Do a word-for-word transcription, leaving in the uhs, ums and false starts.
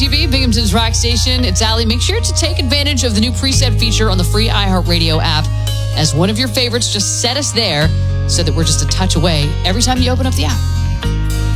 T V, Binghamton's Rock Station. It's Allie. Make sure to take advantage of the new preset feature on the free iHeartRadio app. As one of your favorites, just set us there so that we're just a touch away every time you open up the app.